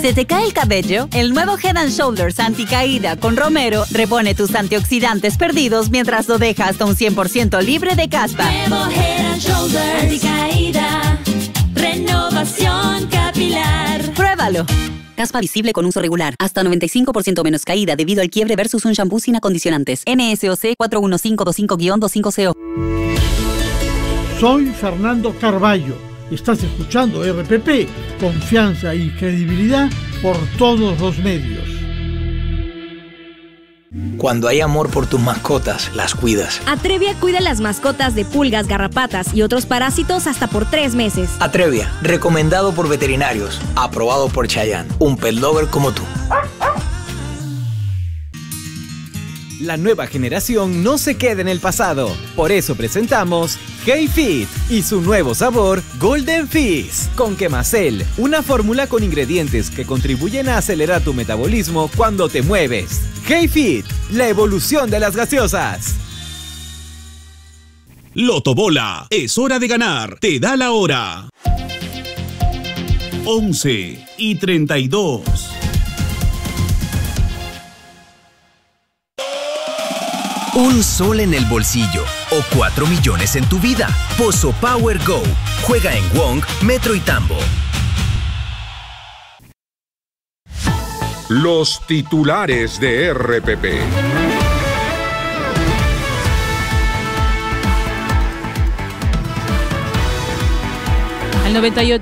¿Se te cae el cabello? El nuevo Head & Shoulders anticaída con romero repone tus antioxidantes perdidos mientras lo deja hasta un 100% libre de caspa. Nuevo Head & Shoulders anticaída, renovación capilar. Pruébalo. Caspa visible con uso regular. Hasta 95% menos caída debido al quiebre versus un shampoo sin acondicionantes. NSOC 41525-250. Soy Fernando Carballo. Estás escuchando RPP, confianza y credibilidad por todos los medios. Cuando hay amor por tus mascotas, las cuidas. Atrevia cuida las mascotas de pulgas, garrapatas y otros parásitos hasta por 3 meses. Atrevia, recomendado por veterinarios, aprobado por Chayanne, un pet lover como tú. La nueva generación no se queda en el pasado. Por eso presentamos Hey Fit y su nuevo sabor Golden Fizz con Quemacel, una fórmula con ingredientes que contribuyen a acelerar tu metabolismo cuando te mueves. Hey Fit, la evolución de las gaseosas. Lotobola, es hora de ganar. Te da la hora. 11:32. Un sol en el bolsillo o 4 millones en tu vida. Pozo Power Go. Juega en Wong, Metro y Tambo. Los titulares de RPP. El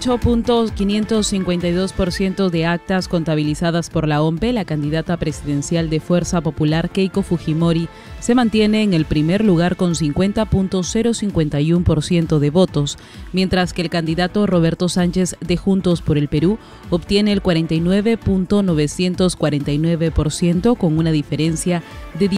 98.552% de actas contabilizadas por la OMPE, la candidata presidencial de Fuerza Popular Keiko Fujimori se mantiene en el primer lugar con 50.051% de votos, mientras que el candidato Roberto Sánchez de Juntos por el Perú obtiene el 49.949% con una diferencia de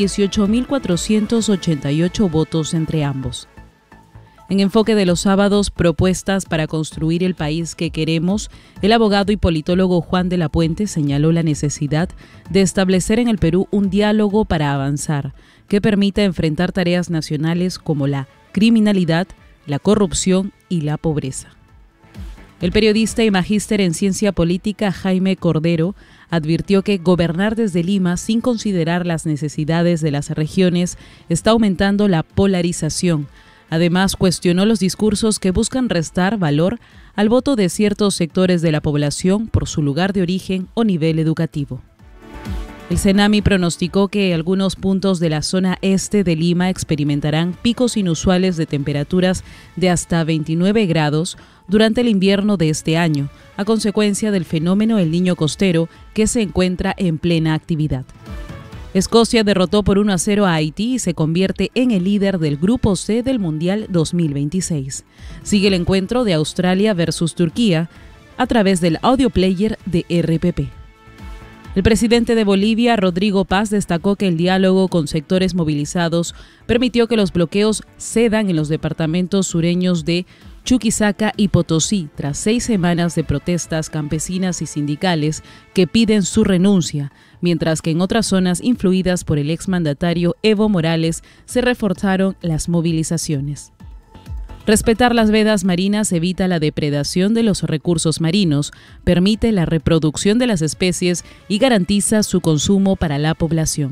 18.488 votos entre ambos. En Enfoque de los Sábados, propuestas para construir el país que queremos, el abogado y politólogo Juan de la Puente señaló la necesidad de establecer en el Perú un diálogo para avanzar, que permita enfrentar tareas nacionales como la criminalidad, la corrupción y la pobreza. El periodista y magíster en ciencia política Jaime Cordero advirtió que gobernar desde Lima sin considerar las necesidades de las regiones está aumentando la polarización. Además, cuestionó los discursos que buscan restar valor al voto de ciertos sectores de la población por su lugar de origen o nivel educativo. El CENAMI pronosticó que algunos puntos de la zona este de Lima experimentarán picos inusuales de temperaturas de hasta 29 grados durante el invierno de este año, a consecuencia del fenómeno El Niño Costero, que se encuentra en plena actividad. Escocia derrotó por 1-0 a Haití y se convierte en el líder del Grupo C del Mundial 2026. Sigue el encuentro de Australia versus Turquía a través del audio player de RPP. El presidente de Bolivia, Rodrigo Paz, destacó que el diálogo con sectores movilizados permitió que los bloqueos cedan en los departamentos sureños de Chuquisaca y Potosí, tras 6 semanas de protestas campesinas y sindicales que piden su renuncia, mientras que en otras zonas influidas por el exmandatario Evo Morales se reforzaron las movilizaciones. Respetar las vedas marinas evita la depredación de los recursos marinos, permite la reproducción de las especies y garantiza su consumo para la población.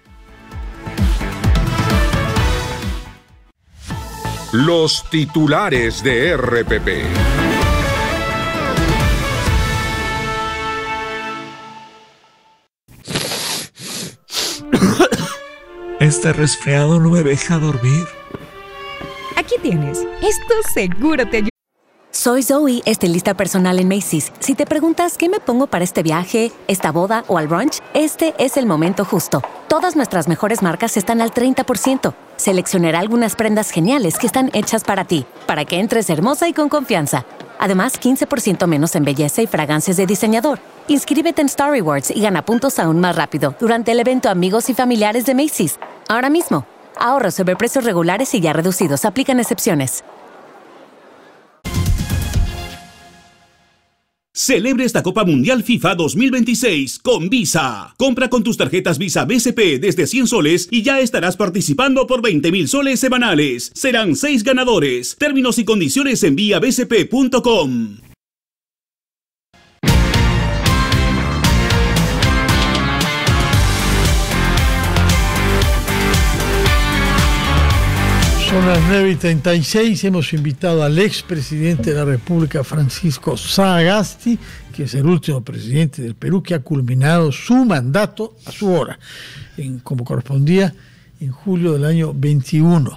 Los titulares de RPP. Este resfriado no me deja dormir. Aquí tienes. Esto seguro te ayuda. Soy Zoe, estilista personal en Macy's. Si te preguntas qué me pongo para este viaje, esta boda o al brunch, este es el momento justo. Todas nuestras mejores marcas están al 30%. Seleccionaré algunas prendas geniales que están hechas para ti, para que entres hermosa y con confianza. Además, 15% menos en belleza y fragancias de diseñador. Inscríbete en Star Rewards y gana puntos aún más rápido durante el evento Amigos y Familiares de Macy's. Ahora mismo, ahorra sobre precios regulares y ya reducidos. Aplican excepciones. Celebre esta Copa Mundial FIFA 2026 con Visa. Compra con tus tarjetas Visa BCP desde 100 soles y ya estarás participando por 20.000 soles semanales. Serán 6 ganadores. Términos y condiciones en viabcp.com. Son las 9:36. Hemos invitado al expresidente de la República, Francisco Sagasti, que es el último presidente del Perú, que ha culminado su mandato a su hora, como correspondía en julio del año 21.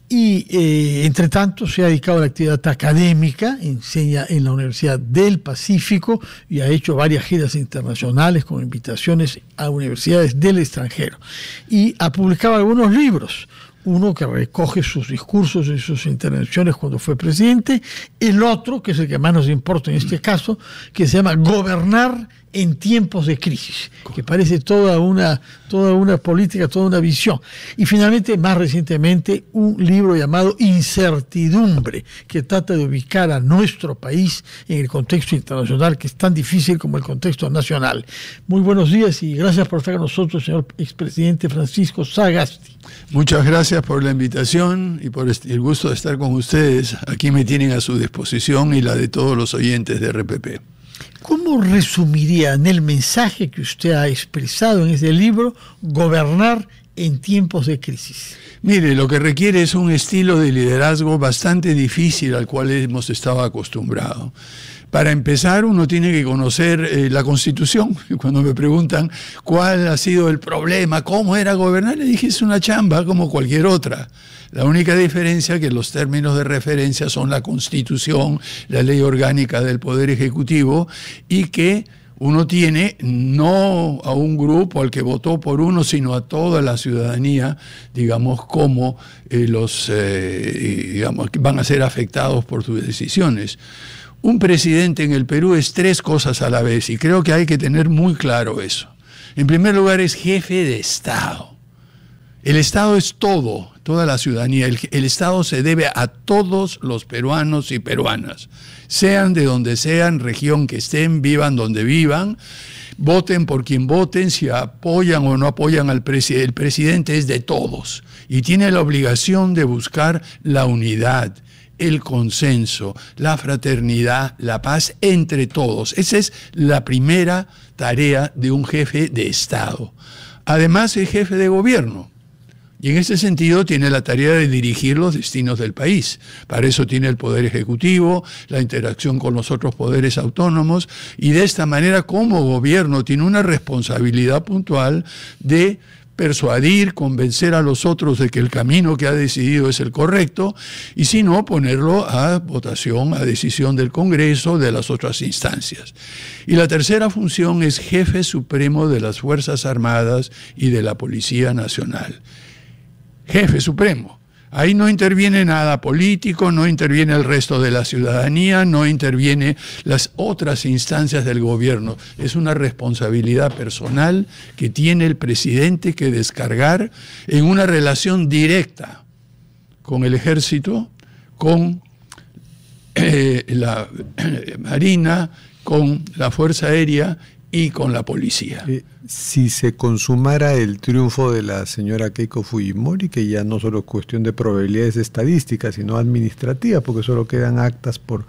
Y entre tanto se ha dedicado a la actividad académica, enseña en la Universidad del Pacífico y ha hecho varias giras internacionales con invitaciones a universidades del extranjero. Y ha publicado algunos libros. Uno que recoge sus discursos y sus intervenciones cuando fue presidente, el otro, que es el que más nos importa en este caso, que se llama Gobernar en tiempos de crisis, que parece toda una política, toda una visión. Y finalmente, más recientemente, un libro llamado Incertidumbre, que trata de ubicar a nuestro país en el contexto internacional, que es tan difícil como el contexto nacional. Muy buenos días y gracias por estar con nosotros, señor expresidente Francisco Sagasti. Muchas gracias por la invitación y por el gusto de estar con ustedes. Aquí me tienen a su disposición y la de todos los oyentes de RPP. ¿Cómo resumiría en el mensaje que usted ha expresado en ese libro, Gobernar en tiempos de crisis? Mire, lo que requiere es un estilo de liderazgo bastante difícil al cual hemos estado acostumbrados. Para empezar, uno tiene que conocer la Constitución. Cuando me preguntan cuál ha sido el problema, cómo era gobernar, le dije, es una chamba como cualquier otra. La única diferencia es que los términos de referencia son la Constitución, la Ley Orgánica del Poder Ejecutivo, y que uno tiene no a un grupo al que votó por uno, sino a toda la ciudadanía, digamos, como digamos, van a ser afectados por sus decisiones. Un presidente en el Perú es tres cosas a la vez y creo que hay que tener muy claro eso. En primer lugar, es jefe de Estado. El Estado es todo, toda la ciudadanía. El Estado se debe a todos los peruanos y peruanas, sean de donde sean, región que estén, vivan donde vivan, voten por quien voten, si apoyan o no apoyan al presidente. El presidente es de todos y tiene la obligación de buscar la unidad, el consenso, la fraternidad, la paz entre todos. Esa es la primera tarea de un jefe de Estado. Además es jefe de gobierno y en ese sentido tiene la tarea de dirigir los destinos del país. Para eso tiene el Poder Ejecutivo, la interacción con los otros poderes autónomos y de esta manera como gobierno tiene una responsabilidad puntual de persuadir, convencer a los otros de que el camino que ha decidido es el correcto y si no, ponerlo a votación, a decisión del Congreso, de las otras instancias. Y la tercera función es jefe supremo de las Fuerzas Armadas y de la Policía Nacional. Jefe supremo. Ahí no interviene nada político, no interviene el resto de la ciudadanía, no interviene las otras instancias del gobierno. Es una responsabilidad personal que tiene el presidente que descargar en una relación directa con el ejército, con la Marina, con la Fuerza Aérea y con la policía. Si se consumara el triunfo de la señora Keiko Fujimori, que ya no solo es cuestión de probabilidades estadísticas, sino administrativas, porque solo quedan actas por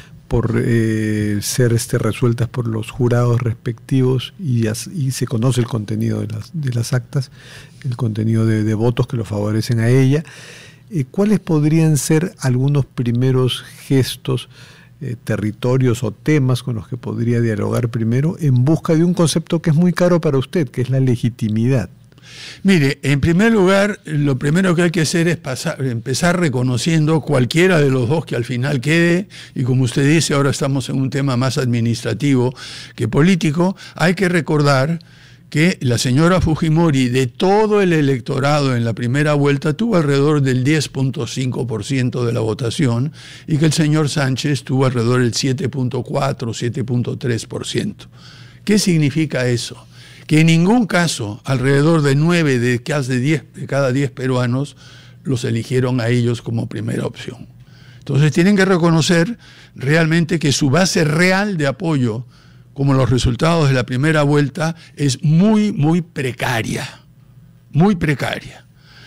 ser resueltas por los jurados respectivos y se conoce el contenido de las actas, el contenido de votos que lo favorecen a ella, ¿cuáles podrían ser algunos primeros gestos, territorios o temas con los que podría dialogar primero en busca de un concepto que es muy caro para usted, que es la legitimidad? Mire, en primer lugar, lo primero que hay que hacer es empezar reconociendo cualquiera de los dos que al final quede, y como usted dice, ahora estamos en un tema más administrativo que político. Hay que recordar que la señora Fujimori, de todo el electorado en la primera vuelta, tuvo alrededor del 10.5% de la votación y que el señor Sánchez tuvo alrededor del 7.4, 7.3%. ¿Qué significa eso? Que en ningún caso, alrededor de 9 de cada 10 peruanos los eligieron a ellos como primera opción. Entonces tienen que reconocer realmente que su base real de apoyo, como los resultados de la primera vuelta, es muy, muy precaria, muy precaria.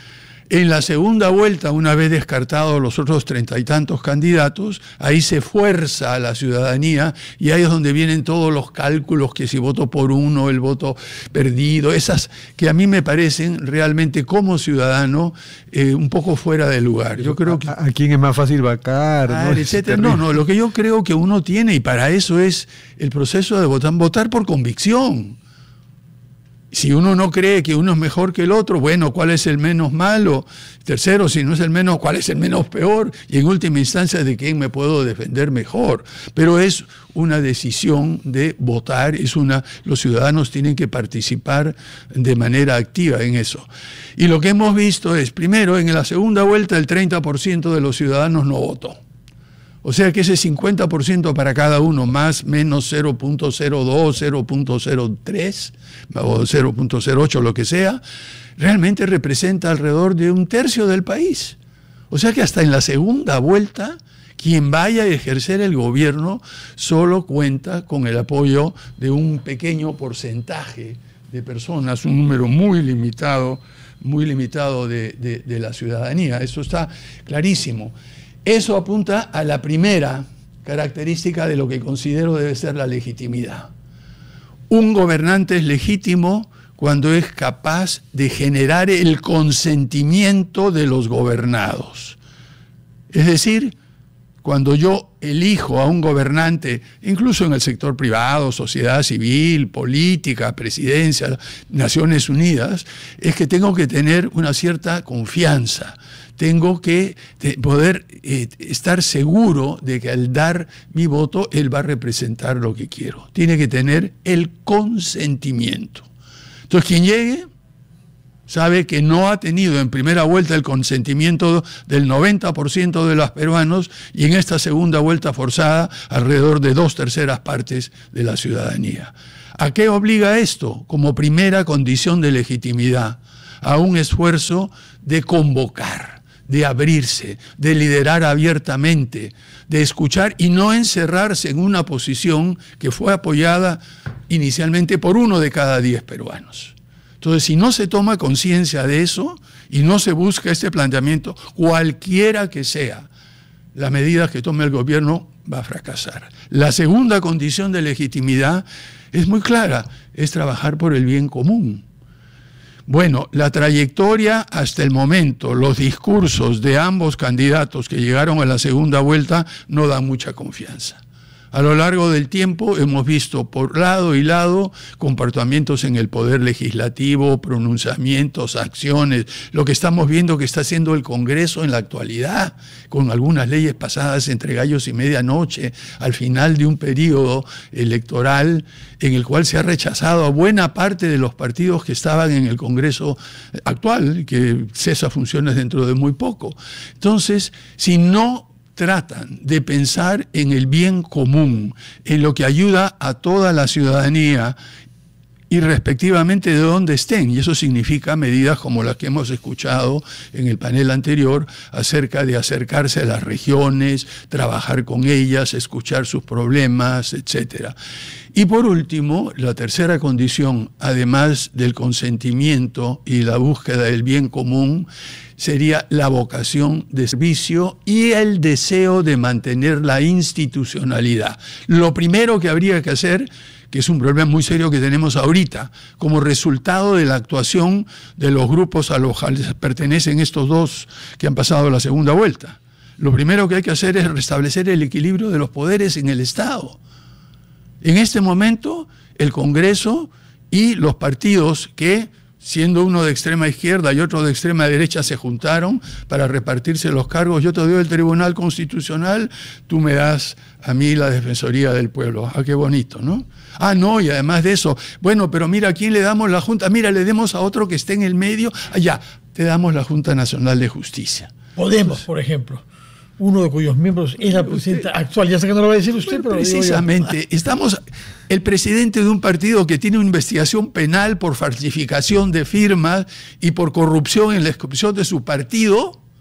En la segunda vuelta, una vez descartados los otros 30 y tantos candidatos, ahí se fuerza a la ciudadanía y ahí es donde vienen todos los cálculos, que si voto por uno, el voto perdido, esas que a mí me parecen realmente como ciudadano un poco fuera de lugar. Yo creo que... ¿A quién es más fácil vacar? ¿No? Etcétera. No, lo que yo creo que uno tiene, y para eso es el proceso de votar por convicción. Si uno no cree que uno es mejor que el otro, bueno, ¿cuál es el menos malo? Tercero, si no es el menos, ¿cuál es el menos peor? Y en última instancia, ¿de quién me puedo defender mejor? Pero es una decisión de votar, los ciudadanos tienen que participar de manera activa en eso. Y lo que hemos visto es, primero, en la segunda vuelta, el 30% de los ciudadanos no votó. O sea que ese 50% para cada uno, más menos 0.02, 0.03 o 0.08, lo que sea, realmente representa alrededor de un tercio del país. O sea que hasta en la segunda vuelta, quien vaya a ejercer el gobierno solo cuenta con el apoyo de un pequeño porcentaje de personas, un número muy limitado de la ciudadanía. Eso está clarísimo. Eso apunta a la primera característica de lo que considero debe ser la legitimidad. Un gobernante es legítimo cuando es capaz de generar el consentimiento de los gobernados. Es decir, cuando yo elijo a un gobernante, incluso en el sector privado, sociedad civil, política, presidencia, Naciones Unidas, es que tengo que tener una cierta confianza. Tengo que poder estar seguro de que al dar mi voto, él va a representar lo que quiero. Tiene que tener el consentimiento. Entonces, quien llegue sabe que no ha tenido en primera vuelta el consentimiento del 90% de los peruanos y en esta segunda vuelta forzada alrededor de 2/3 partes de la ciudadanía. ¿A qué obliga esto? Como primera condición de legitimidad, a un esfuerzo de convocar, de abrirse, de liderar abiertamente, de escuchar y no encerrarse en una posición que fue apoyada inicialmente por 1 de cada 10 peruanos. Entonces, si no se toma conciencia de eso y no se busca este planteamiento, cualquiera que sea la medida que tome el gobierno, va a fracasar. La segunda condición de legitimidad es muy clara, es trabajar por el bien común. Bueno, la trayectoria hasta el momento, los discursos de ambos candidatos que llegaron a la segunda vuelta no dan mucha confianza. A lo largo del tiempo hemos visto por lado y lado comportamientos en el poder legislativo, pronunciamientos, acciones, lo que estamos viendo que está haciendo el Congreso en la actualidad, con algunas leyes pasadas entre gallos y medianoche, al final de un periodo electoral en el cual se ha rechazado a buena parte de los partidos que estaban en el Congreso actual, que cesa funciones dentro de muy poco. Entonces, si no tratan de pensar en el bien común, en lo que ayuda a toda la ciudadanía y respectivamente de donde estén, y eso significa medidas como las que hemos escuchado en el panel anterior acerca de acercarse a las regiones, trabajar con ellas, escuchar sus problemas, etc. Y por último, la tercera condición, además del consentimiento y la búsqueda del bien común, sería la vocación de servicio y el deseo de mantener la institucionalidad. Lo primero que habría que hacer, que es un problema muy serio que tenemos ahorita, como resultado de la actuación de los grupos a los que pertenecen estos dos que han pasado la segunda vuelta. Lo primero que hay que hacer es restablecer el equilibrio de los poderes en el Estado. En este momento, el Congreso y los partidos que, siendo uno de extrema izquierda y otro de extrema derecha, se juntaron para repartirse los cargos. Yo te doy el Tribunal Constitucional, tú me das a mí la Defensoría del Pueblo. Ah, qué bonito, ¿no? Ah, no, y además de eso, bueno, pero mira, ¿a quién le damos la Junta? Mira, le demos a otro que esté en el medio. Allá, te damos la Junta Nacional de Justicia. Podemos, por ejemplo, uno de cuyos miembros es la presidenta actual. Ya sé que no lo va a decir usted, pero precisamente, estamos el presidente de un partido que tiene una investigación penal por falsificación de firmas y por corrupción en la inscripción de su partido,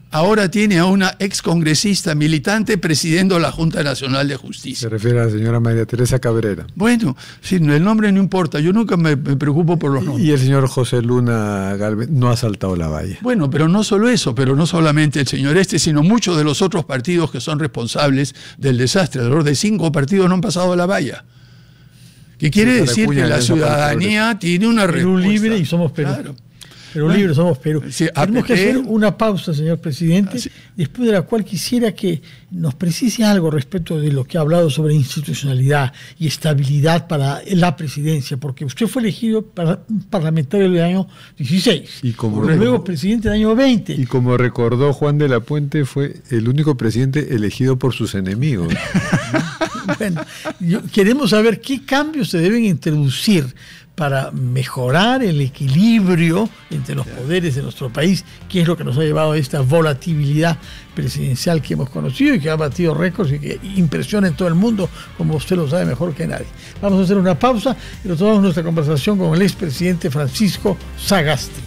ahora tiene a una excongresista militante presidiendo la Junta Nacional de Justicia. Se refiere a la señora María Teresa Cabrera. Bueno, sí, el nombre no importa, yo nunca me preocupo por los nombres. Y el señor José Luna Galvez no ha saltado la valla. Bueno, pero no solo eso, pero no solamente el señor sino muchos de los otros partidos que son responsables del desastre. Alrededor de 5 partidos no han pasado la valla. ¿Qué quiere decir? Que la ciudadanía tiene una respuesta. Perú libre y somos Perú. Claro. Perú libre, somos Perú. Sí, tenemos que hacer una pausa, señor presidente, después de la cual quisiera que nos precise algo respecto de lo que ha hablado sobre institucionalidad y estabilidad para la presidencia, porque usted fue elegido parlamentario del año 16 y luego presidente del año 20. Y como recordó Juan de la Puente, fue el único presidente elegido por sus enemigos. Bueno, queremos saber qué cambios se deben introducir para mejorar el equilibrio entre los poderes de nuestro país, que es lo que nos ha llevado a esta volatilidad presidencial que hemos conocido y que ha batido récords y que impresiona en todo el mundo, como usted lo sabe mejor que nadie. Vamos a hacer una pausa y retomamos nuestra conversación con el expresidente Francisco Sagasti.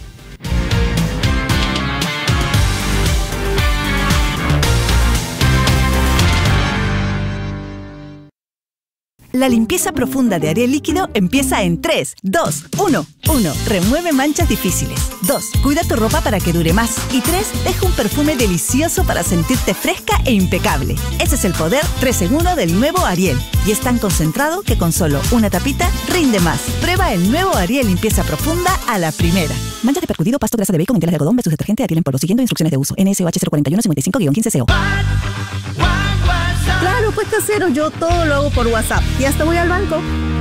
La limpieza profunda de Ariel Líquido empieza en 3, 2, 1. 1. Remueve manchas difíciles. 2. Cuida tu ropa para que dure más. Y 3. Deja un perfume delicioso para sentirte fresca e impecable. Ese es el poder 3 en 1 del nuevo Ariel. Y es tan concentrado que con solo una tapita rinde más. Prueba el nuevo Ariel Limpieza Profunda a la primera. Manchas de percudido, pasto, grasa de bacon, telas de algodón versus detergente Ariel en polvo. Siguiendo instrucciones de uso. NSOH 041-55-15CO. Claro, pues casero, yo todo lo hago por WhatsApp y hasta voy al banco.